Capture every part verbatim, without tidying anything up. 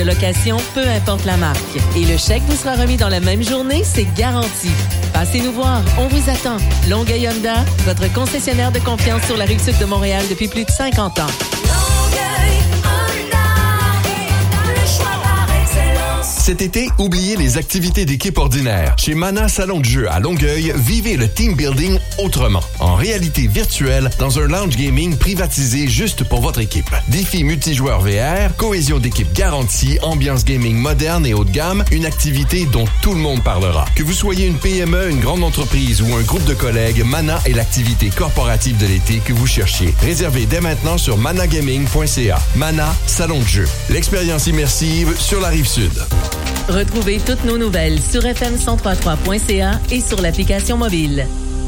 location, peu importe la marque. Et le chèque vous sera remis dans la même journée, c'est garanti. Passez nous voir, on vous attend. Longueuil Honda, votre concessionnaire de confiance sur la Rive-Sud de Montréal depuis plus de cinquante ans. Cet été, oubliez les activités d'équipe ordinaires. Chez Mana Salon de jeu à Longueuil, vivez le team building autrement. En réalité virtuelle, dans un lounge gaming privatisé juste pour votre équipe. Défis multijoueurs V R, cohésion d'équipe garantie, ambiance gaming moderne et haut de gamme, une activité dont tout le monde parlera. Que vous soyez une P M E, une grande entreprise ou un groupe de collègues, Mana est l'activité corporative de l'été que vous cherchiez. Réservez dès maintenant sur managaming point c a. Mana Salon de jeu. L'expérience immersive sur la Rive-Sud. Retrouvez toutes nos nouvelles sur f m cent trois point trois point c a et sur l'application mobile.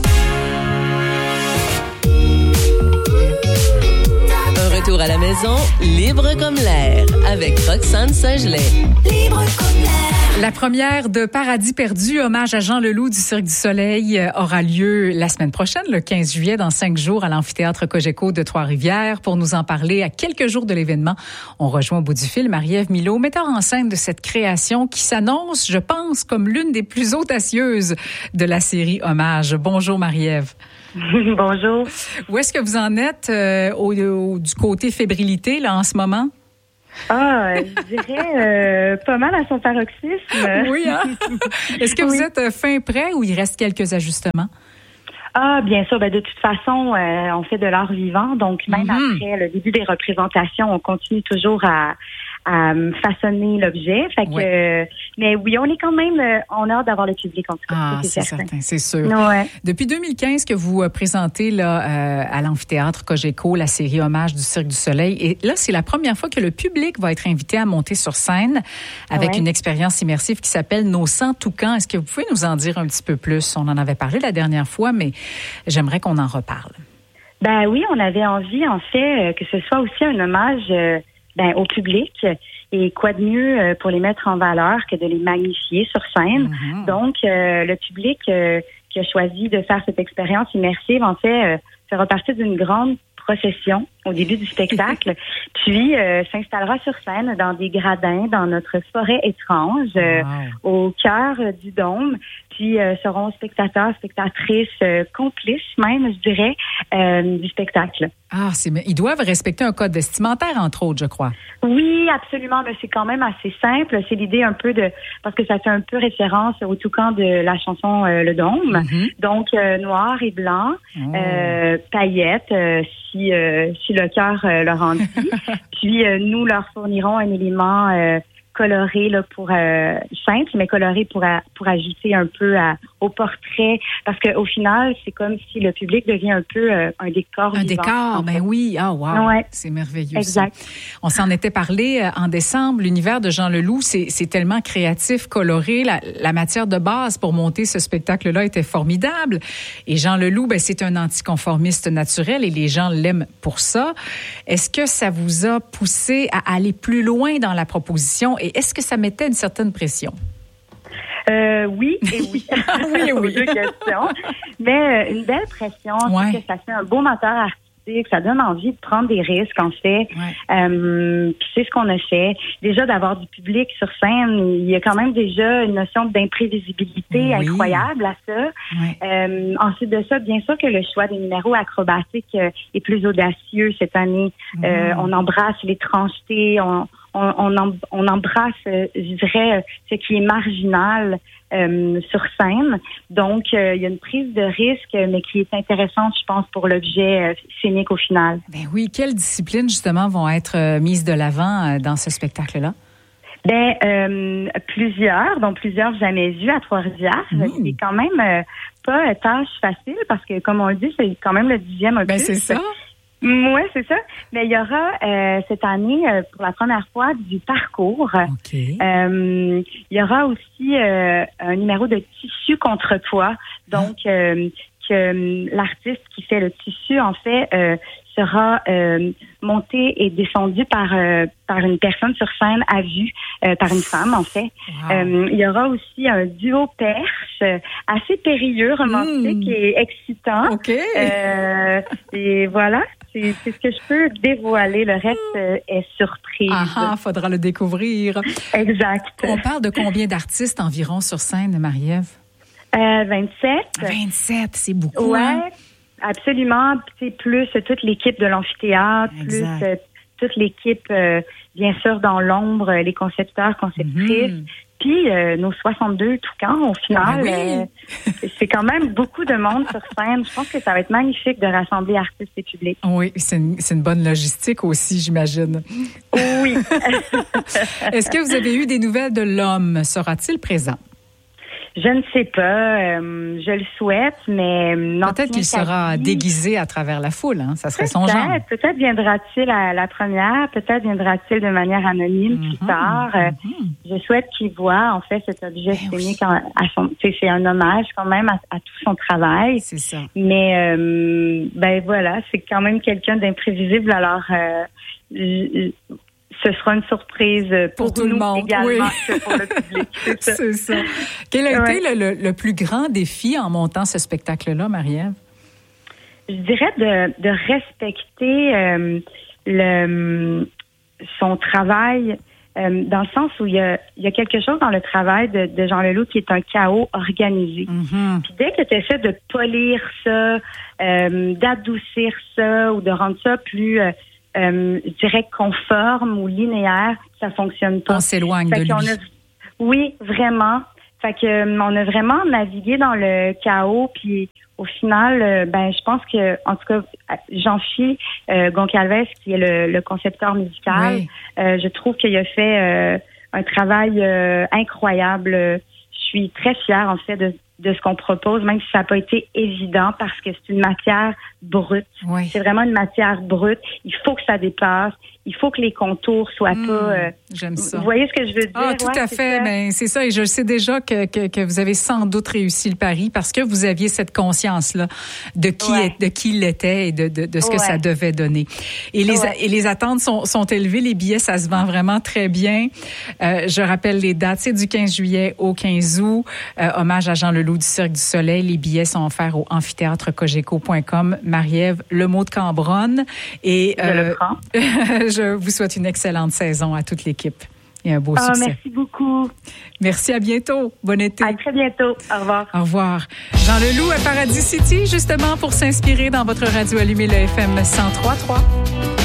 Un retour à la maison, libre comme l'air, avec Roxane Saint-Gelais. Libre comme l'air. La première de Paradis perdu, hommage à Jean Leloup du Cirque du Soleil, aura lieu la semaine prochaine, le quinze juillet, dans cinq jours, à l'amphithéâtre Cogeco de Trois-Rivières. Pour nous en parler à quelques jours de l'événement, on rejoint au bout du fil Marie-Ève Milot, metteur en scène de cette création qui s'annonce, je pense, comme l'une des plus audacieuses de la série Hommage. Bonjour Marie-Ève. Bonjour. Où est-ce que vous en êtes euh, au, au, du côté fébrilité là en ce moment? Ah, je dirais euh, pas mal à son paroxysme. Oui, hein? Est-ce que oui. vous êtes euh, fin prêt ou il reste quelques ajustements? Ah, bien sûr. Ben, de toute façon, euh, on fait de l'art vivant. Donc, même mm-hmm. après le début des représentations, on continue toujours à, à façonner l'objet. Fait que, ouais. euh, mais oui, on est quand même, euh, on a hâte d'avoir le public, en tout cas. Ah, c'est, c'est certain, certain, c'est sûr. Ouais. Depuis deux mille quinze que vous présentez là, euh, à l'amphithéâtre Cogeco la série Hommage du Cirque du Soleil. Et là, c'est la première fois que le public va être invité à monter sur scène avec ouais. une expérience immersive qui s'appelle Nos cent toucans. Est-ce que vous pouvez nous en dire un petit peu plus? On en avait parlé la dernière fois, mais j'aimerais qu'on en reparle. Ben oui, on avait envie, en fait, que ce soit aussi un hommage euh, ben, au public. Et quoi de mieux pour les mettre en valeur que de les magnifier sur scène. Mm-hmm. Donc, euh, le public euh, qui a choisi de faire cette expérience immersive, en fait, euh, fera partie d'une grande procession au début du spectacle, puis euh, s'installera sur scène dans des gradins dans notre forêt étrange, euh, wow. au cœur euh, du dôme, puis euh, seront spectateurs, spectatrices, euh, complices même, je dirais, euh, du spectacle. Ah, c'est, ils doivent respecter un code vestimentaire, entre autres, je crois. Oui, absolument, mais c'est quand même assez simple. C'est l'idée un peu de, parce que ça fait un peu référence au toucan de la chanson euh, Le Dôme. Mm-hmm. Donc, euh, noir et blanc, oh. euh, paillettes, euh, si, euh, si le cœur euh, leur en dit. Puis, euh, nous leur fournirons un élément euh, coloré là, pour euh, simple, mais coloré pour, a, pour ajouter un peu à, au portrait. Parce qu'au final, c'est comme si le public devient un peu euh, un décor. Un vivant, décor, ben oui. Ah, wow. Ouais. C'est merveilleux. Exact. Ça. On s'en était parlé euh, en décembre. L'univers de Jean Leloup, c'est, c'est tellement créatif, coloré. La, la matière de base pour monter ce spectacle-là était formidable. Et Jean Leloup, ben, c'est un anticonformiste naturel et les gens l'aiment pour ça. Est-ce que ça vous a poussé à aller plus loin dans la proposition et est-ce que ça mettait une certaine pression? Euh, oui et oui. oui, oui. Deux questions. Mais euh, une belle pression, ouais. c'est que ça fait un beau moteur artistique, ça donne envie de prendre des risques, en fait. Ouais. Euh, puis c'est ce qu'on a fait. Déjà, d'avoir du public sur scène, il y a quand même déjà une notion d'imprévisibilité oui. incroyable à ça. Ouais. Euh, ensuite de ça, bien sûr que le choix des numéros acrobatiques euh, est plus audacieux cette année. Mmh. Euh, on embrasse l'étrangeté, on On, on, on embrasse, euh, je dirais, ce qui est marginal euh, sur scène. Donc, euh, il y a une prise de risque, mais qui est intéressante, je pense, pour l'objet euh, scénique au final. Ben oui, quelles disciplines, justement, vont être euh, mises de l'avant euh, dans ce spectacle-là? Ben, euh, plusieurs, dont plusieurs jamais vus à Trois-Rivières. Mmh. C'est quand même euh, pas une tâche facile, parce que, comme on le dit, c'est quand même le dixième opus. Ben, c'est ça. Oui, c'est ça. Mais il y aura euh, cette année, euh, pour la première fois, du parcours. Okay. Euh, il y aura aussi euh, un numéro de tissu contrepoids. Donc, euh, que l'artiste qui fait le tissu, en fait, euh, sera euh, monté et descendu par euh, par une personne sur scène à vue, euh, par une femme, en fait. Wow. Euh, il y aura aussi un duo perche euh, assez périlleux, romantique mmh. et excitant. OK. Euh, et voilà. c'est, c'est ce que je peux dévoiler. Le reste euh, est surprise. Ah, ah, faudra le découvrir. Exact. On parle de combien d'artistes environ sur scène, Marie-Ève? Euh, vingt-sept. vingt-sept, c'est beaucoup. Ouais, hein? absolument. C'est plus euh, toute l'équipe de l'amphithéâtre, Exact. plus euh, toute l'équipe, euh, bien sûr, dans l'ombre, euh, les concepteurs, conceptrices. Mm-hmm. Puis euh, nos soixante-deux toucans, au final, Ben oui. euh, c'est quand même beaucoup de monde sur scène. Je pense que ça va être magnifique de rassembler artistes et publics. Oui, c'est une, c'est une bonne logistique aussi, j'imagine. Oui. Est-ce que vous avez eu des nouvelles de l'homme? Sera-t-il présent? Je ne sais pas. Euh, je le souhaite, mais... Peut-être qu'il sera déguisé à travers la foule. Hein? Ça serait son genre. Peut-être, peut-être viendra-t-il à la première, peut-être viendra-t-il de manière anonyme Mm-hmm, plus tard. Mm-hmm. Je souhaite qu'il voit, en fait, cet objet ben scénique oui. à son... C'est un hommage quand même à, à tout son travail. C'est ça. Mais, euh, ben voilà, c'est quand même quelqu'un d'imprévisible. Alors, euh, je, ce sera une surprise pour, pour tout nous le monde, également oui. que pour le public. C'est ça. C'est ça. Quel a Ouais. été le, le, le plus grand défi en montant ce spectacle-là, Marie-Ève? Je dirais de, de respecter euh, le, son travail euh, dans le sens où il y, a, il y a quelque chose dans le travail de, de Jean Leloup qui est un chaos organisé. Mm-hmm. Puis dès que tu essaies de polir ça, euh, d'adoucir ça ou de rendre ça plus... Euh, Euh, je dirais conforme ou linéaire, ça fonctionne pas. On s'éloigne de Fait lui. qu'on a, oui, vraiment. Fait que euh, on a vraiment navigué dans le chaos, puis au final, euh, ben je pense que, en tout cas, Jean-Phi euh, Goncalves, qui est le, le concepteur musical, Oui. euh, je trouve qu'il a fait euh, un travail euh, incroyable. Je suis très fière, en fait, de de ce qu'on propose, même si ça n'a pas été évident parce que c'est une matière brute. Oui. C'est vraiment une matière brute. Il faut que ça dépasse. Il faut que les contours soient Mmh, pas... Euh, j'aime ça. Vous voyez ce que je veux dire? Ah, tout ouais, à c'est fait. ça. Ben, c'est ça. Et je sais déjà que, que, que vous avez sans doute réussi le pari parce que vous aviez cette conscience-là de qui, Ouais. est, de qui il était et de, de, de ce que Ouais. ça devait donner. Et les, Ouais. et les attentes sont, sont élevées. Les billets, ça se vend vraiment très bien. Euh, je rappelle les dates. C'est du quinze juillet au quinze août. Euh, hommage à Jean Leloup du Cirque du Soleil. Les billets sont offerts au amphithéâtre cogeco point com. Marie-Ève, le mot de Cambronne. Et, Je le prends. je vous souhaite une excellente saison à toute l'équipe et un beau Ah, succès. merci beaucoup. Merci, à bientôt. Bon été. À très bientôt. Au revoir. Au revoir. Jean Leloup à Paradis City, justement pour s'inspirer dans votre radio allumée, le F M cent trois point trois.